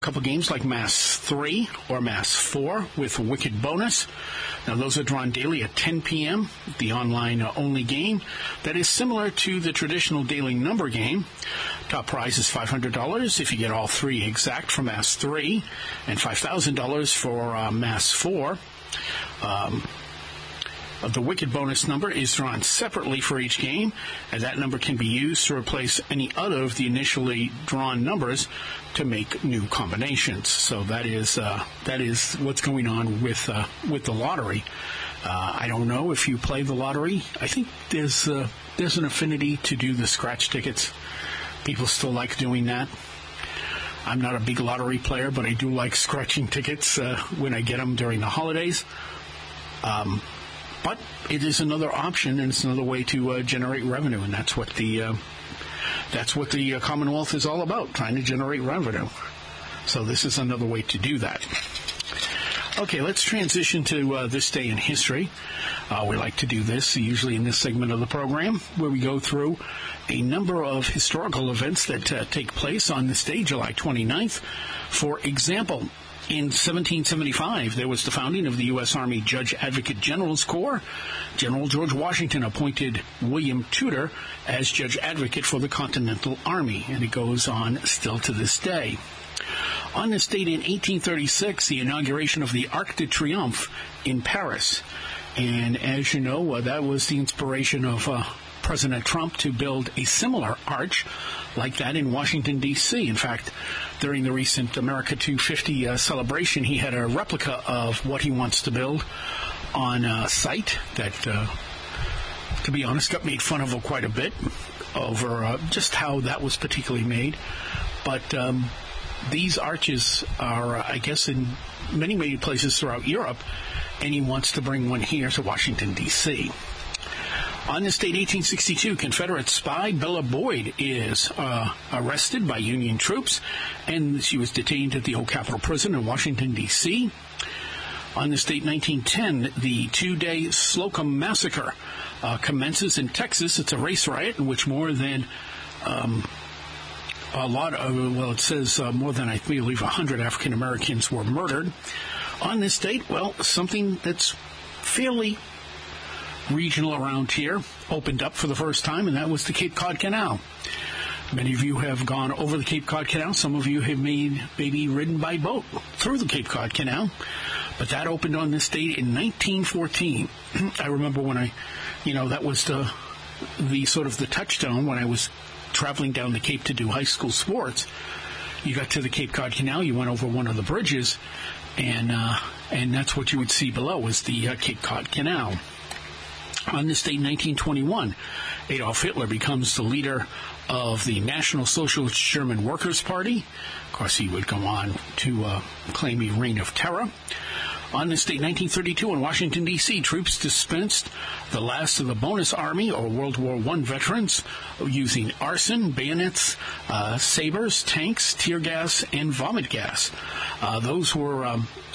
couple games like Mass 3 or Mass 4 with Wicked Bonus. Now, those are drawn daily at 10 p.m., the online-only game that is similar to the traditional daily number game. Top prize is $500 if you get all three exact for Mass 3 and $5,000 for Mass 4. The Wicked Bonus number is drawn separately for each game, and that number can be used to replace any other of the initially drawn numbers to make new combinations. So that is what's going on with the lottery. I don't know if you play the lottery. I think there's an affinity to do the scratch tickets. People still like doing that. I'm not a big lottery player, but I do like scratching tickets when I get them during the holidays. But it is another option, and it's another way to generate revenue, and that's what the Commonwealth is all about, trying to generate revenue. So this is another way to do that. Okay, let's transition to this day in history. We like to do this usually in this segment of the program, where we go through a number of historical events that take place on this day, July 29th. For example, in 1775, there was the founding of the U.S. Army Judge Advocate General's Corps. General George Washington appointed William Tudor as Judge Advocate for the Continental Army, and it goes on still to this day. On this date in 1836, the inauguration of the Arc de Triomphe in Paris. And as you know, that was the inspiration of President Trump to build a similar arch like that in Washington, D.C. In fact, during the recent America 250 celebration, he had a replica of what he wants to build on a site that, to be honest, got made fun of quite a bit over just how that was particularly made. But these arches are, I guess, in many, many places throughout Europe, and he wants to bring one here to Washington, D.C. On this date, 1862, Confederate spy Bella Boyd is arrested by Union troops, and she was detained at the Old Capitol Prison in Washington, D.C. On this date, 1910, the two-day Slocum Massacre commences in Texas. It's a race riot in which more than it says more than, I believe, 100 African Americans were murdered. On this date, something that's fairly regional around here opened up for the first time, and that was the Cape Cod Canal. Many of you have gone over the Cape Cod Canal. Some of you have maybe ridden by boat through the Cape Cod Canal, but that opened on this date in 1914. I remember when that was the sort of the touchstone when I was traveling down the Cape to do high school sports. You got to the Cape Cod Canal, you went over one of the bridges, and that's what you would see below was the Cape Cod Canal. On this date, 1921, Adolf Hitler becomes the leader of the National Socialist German Workers' Party. Of course, he would go on to claim a reign of terror. On this date, 1932, in Washington, D.C., troops dispensed the last of the Bonus Army, or World War I veterans, using arson, bayonets, sabers, tanks, tear gas, and vomit gas. Those were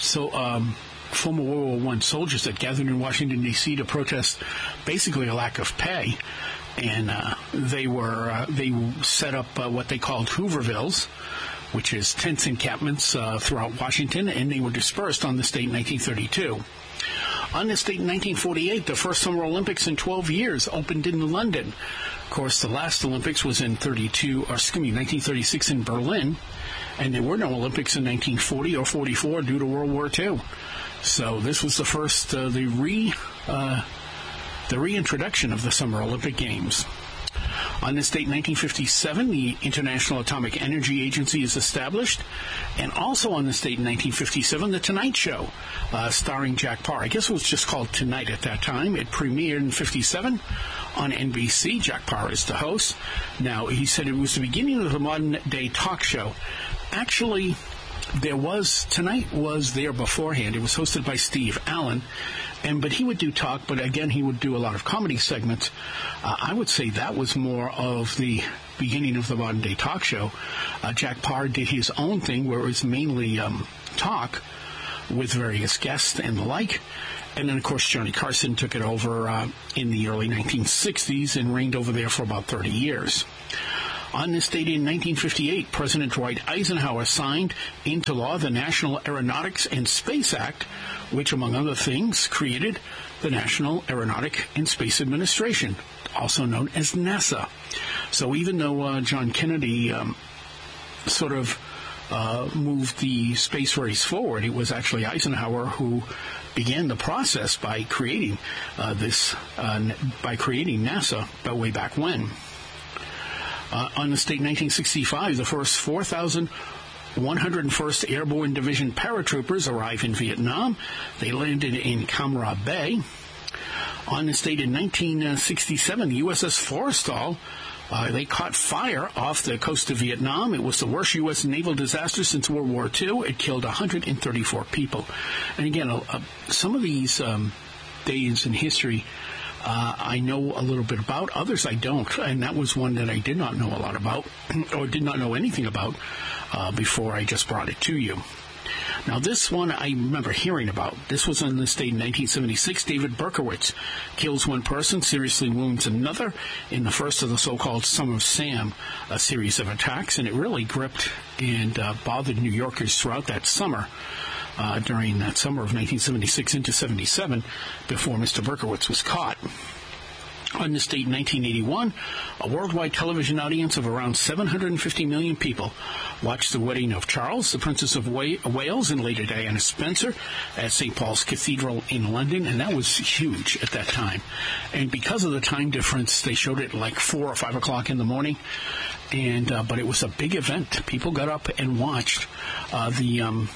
former World War I soldiers that gathered in Washington, D.C. to protest basically a lack of pay. And they set up what they called Hoovervilles, which is tents encampments throughout Washington, and they were dispersed on this date in 1932. On this date in 1948, the first Summer Olympics in 12 years opened in London. Of course, the last Olympics was in 1936 in Berlin, and there were no Olympics in 1940 or 44 due to World War II. So this was the first, the reintroduction of the Summer Olympic Games. On this date, 1957, the International Atomic Energy Agency is established. And also on this date in 1957, The Tonight Show, starring Jack Paar. I guess it was just called Tonight at that time. It premiered in 57 on NBC. Jack Paar is the host. Now, he said it was the beginning of the modern-day talk show. Actually, Tonight was there beforehand. It was hosted by Steve Allen, but he would do talk, but again, he would do a lot of comedy segments. I would say that was more of the beginning of the modern-day talk show. Jack Paar did his own thing, where it was mainly talk with various guests and the like. And then, of course, Johnny Carson took it over in the early 1960s and reigned over there for about 30 years. On this date in 1958, President Dwight Eisenhower signed into law the National Aeronautics and Space Act, which, among other things, created the National Aeronautic and Space Administration, also known as NASA. So even though John Kennedy moved the space race forward, it was actually Eisenhower who began the process by creating NASA way back when. On this date, 1965, the first 4,101st Airborne Division paratroopers arrived in Vietnam. They landed in Cam Ranh Bay. On this date in 1967, the USS Forrestal, they caught fire off the coast of Vietnam. It was the worst U.S. naval disaster since World War II. It killed 134 people. And again, some of these days in history I know a little bit about. Others I don't. And that was one that I did not know a lot about, or did not know anything about before I just brought it to you. Now, this one I remember hearing about. This was on this date in 1976. David Berkowitz kills one person, seriously wounds another in the first of the so-called Summer of Sam, a series of attacks, and it really gripped and bothered New Yorkers throughout that summer, during that summer of 1976 into 77, before Mr. Berkowitz was caught. On this date in 1981, a worldwide television audience of around 750 million people watched the wedding of Charles, the Princess of Wales, and later Diana Spencer at St. Paul's Cathedral in London, and that was huge at that time. And because of the time difference, they showed it like 4 or 5 o'clock in the morning, and but it was a big event. People got up and watched the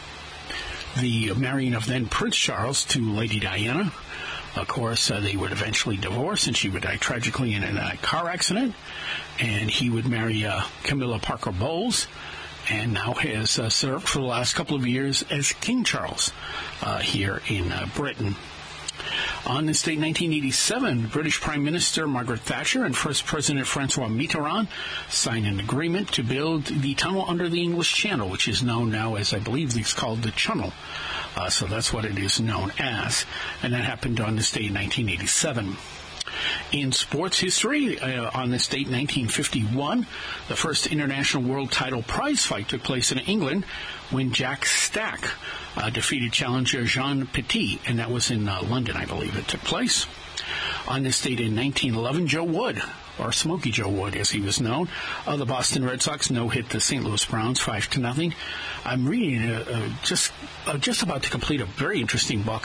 marrying of then Prince Charles to Lady Diana. Of course, they would eventually divorce, and she would die tragically in a car accident, and he would marry Camilla Parker Bowles, and now has served for the last couple of years as King Charles here in Britain. On this date, 1987, British Prime Minister Margaret Thatcher and First President Francois Mitterrand signed an agreement to build the tunnel under the English Channel, which is known now as, I believe, it's called the Channel. So that's what it is known as. And that happened on this date in 1987. In sports history, on this date, 1951, the first international world title prize fight took place in England when Jack Stack defeated challenger Jean Petit, and that was in London, I believe it took place. On this date in 1911, Joe Wood, or Smokey Joe Wood as he was known, the Boston Red Sox no-hit the St. Louis Browns 5-0. I'm reading, just about to complete a very interesting book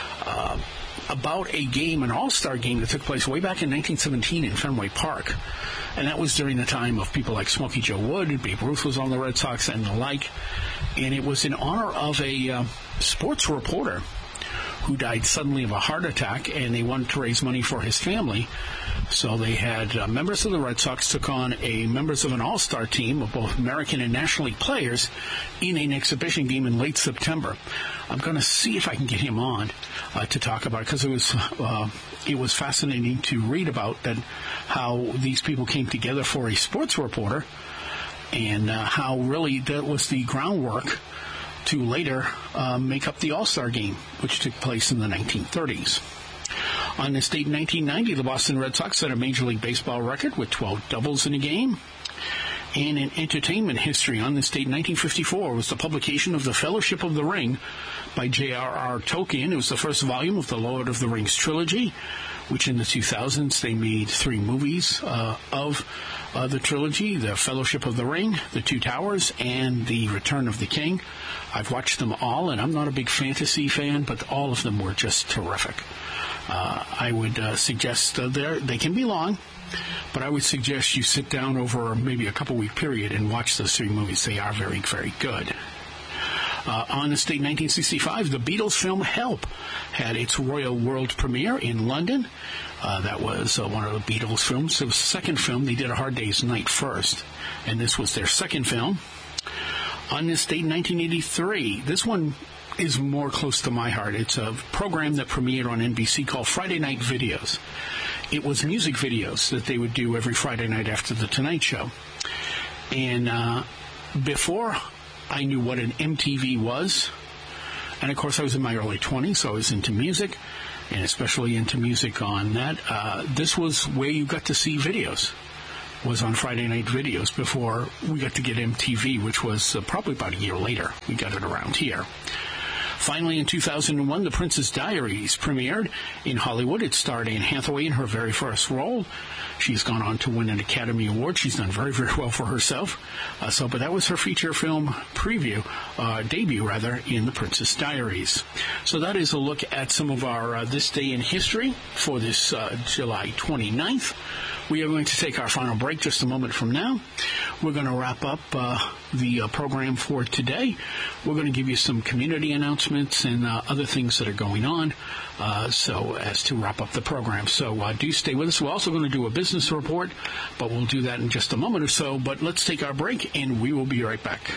about a game, an all-star game that took place way back in 1917 in Fenway Park. And that was during the time of people like Smokey Joe Wood, Babe Ruth was on the Red Sox, and the like. And it was in honor of a sports reporter who died suddenly of a heart attack, and they wanted to raise money for his family. So they had members of the Red Sox took on members of an all-star team of both American and National League players in an exhibition game in late September. I'm going to see if I can get him on to talk about it, because it was fascinating to read about that, how these people came together for a sports reporter, and how really that was the groundwork to later make up the All-Star Game, which took place in the 1930s. On this date in 1990, the Boston Red Sox set a Major League Baseball record with 12 doubles in a game. And in entertainment history, on this date in 1954, was the publication of The Fellowship of the Ring by J.R.R. Tolkien. It was the first volume of the Lord of the Rings trilogy, which in the 2000s they made 3 movies of the trilogy: The Fellowship of the Ring, The Two Towers, and The Return of the King. I've watched them all, and I'm not a big fantasy fan, but all of them were just terrific. I would suggest they can be long, but I would suggest you sit down over maybe a couple-week period and watch those 3 movies. They are very, very good. On this date, 1965, the Beatles film Help had its royal world premiere in London. That was one of the Beatles films. It was the second film. They did A Hard Day's Night first, and this was their second film. On this date, 1983, this one is more close to my heart. It's a program that premiered on NBC called Friday Night Videos. It was music videos that they would do every Friday night after The Tonight Show. And before I knew what an MTV was, and of course I was in my early 20s, so I was into music, and especially into music on that, this was where you got to see videos. was on Friday Night Videos before we got to get MTV, which was probably about a year later. We got it around here. Finally, in 2001, The Princess Diaries premiered in Hollywood. It starred Anne Hathaway in her very first role. She's gone on to win an Academy Award. She's done very, very well for herself. But that was her feature film debut, in The Princess Diaries. So that is a look at some of our This Day in History for this July 29th. We are going to take our final break just a moment from now. We're going to wrap up the program for today. We're going to give you some community announcements and other things that are going on so as to wrap up the program. So do stay with us. We're also going to do a business report, but we'll do that in just a moment or so. But let's take our break, and we will be right back.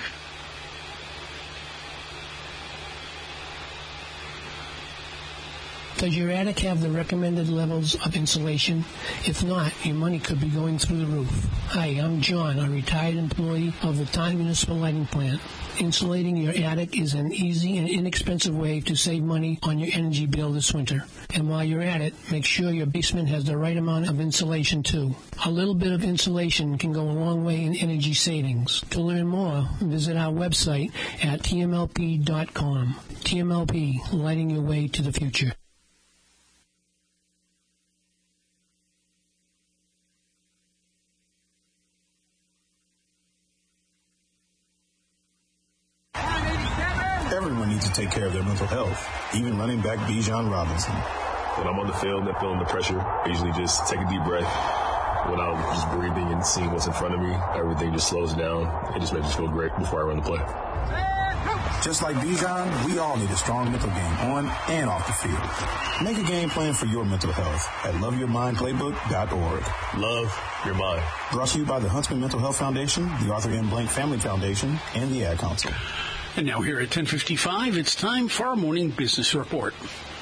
Does your attic have the recommended levels of insulation? If not, your money could be going through the roof. Hi, I'm John, a retired employee of the Taunton Municipal Lighting Plant. Insulating your attic is an easy and inexpensive way to save money on your energy bill this winter. And while you're at it, make sure your basement has the right amount of insulation too. A little bit of insulation can go a long way in energy savings. To learn more, visit our website at tmlp.com. TMLP, lighting your way to the future. Everyone needs to take care of their mental health, even running back Bijan Robinson. When I'm on the field and I'm feeling the pressure, I usually just take a deep breath. When I'm just breathing and seeing what's in front of me, everything just slows down. It just makes me feel great before I run the play. Just like Bijan, we all need a strong mental game on and off the field. Make a game plan for your mental health at loveyourmindplaybook.org. Love your mind. Brought to you by the Huntsman Mental Health Foundation, the Arthur M. Blank Family Foundation, and the Ad Council. And now here at 10:55, it's time for our morning business report.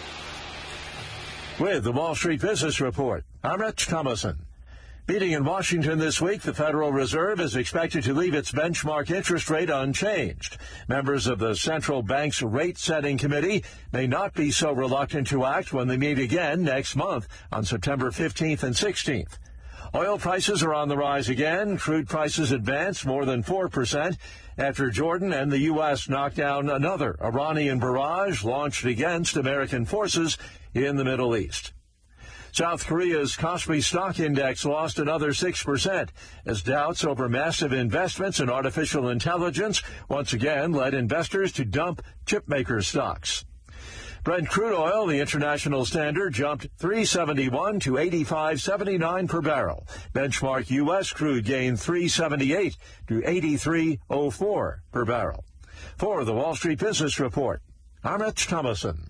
With the Wall Street Business Report, I'm Rich Thomason. Meeting in Washington this week, the Federal Reserve is expected to leave its benchmark interest rate unchanged. Members of the central bank's rate-setting committee may not be so reluctant to act when they meet again next month on September 15th and 16th. Oil prices are on the rise again. Crude prices advanced more than 4% after Jordan and the U.S. knocked down another Iranian barrage launched against American forces in the Middle East. South Korea's Kospi Stock Index lost another 6% as doubts over massive investments in artificial intelligence once again led investors to dump chipmaker stocks. Brent crude oil, the international standard, jumped $3.71 to $85.79 per barrel. Benchmark U.S. crude gained $3.78 to $83.04 per barrel. For the Wall Street Business Report, I'm Rich Thomason.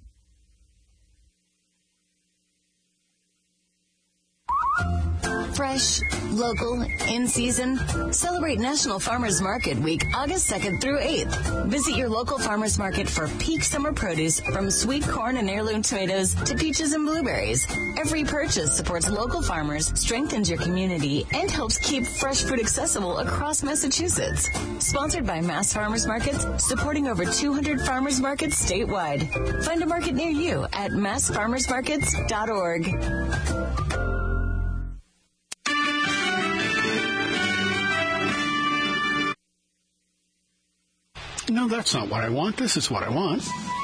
Fresh, local, in season. Celebrate National Farmers Market Week, August 2nd through 8th. Visit your local farmers market for peak summer produce from sweet corn and heirloom tomatoes to peaches and blueberries. Every purchase supports local farmers, strengthens your community, and helps keep fresh food accessible across Massachusetts. Sponsored by Mass Farmers Markets, supporting over 200 farmers markets statewide. Find a market near you at massfarmersmarkets.org. No, that's not what I want. This is what I want.